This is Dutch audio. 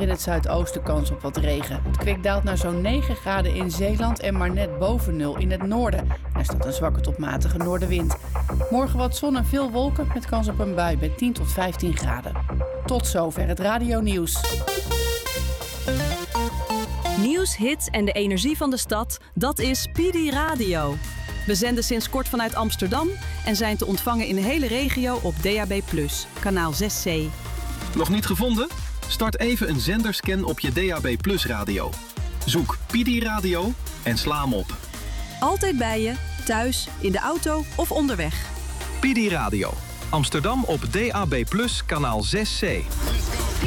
in het zuidoosten kans op wat regen. Het kwik daalt naar zo'n 9 graden in Zeeland en maar net boven 0 in het noorden. Er staat een zwakke tot matige noordenwind. Morgen wat zon en veel wolken met kans op een bui bij 10 tot 15 graden. Tot zover het radionieuws. Nieuws, hits en de energie van de stad, dat is PD Radio. We zenden sinds kort vanuit Amsterdam en zijn te ontvangen in de hele regio op DAB+, kanaal 6C. Nog niet gevonden? Start even een zenderscan op je DAB+ radio. Zoek PD Radio en sla hem op. Altijd bij je, thuis, in de auto of onderweg. PD Radio. Amsterdam op DAB+, kanaal 6C.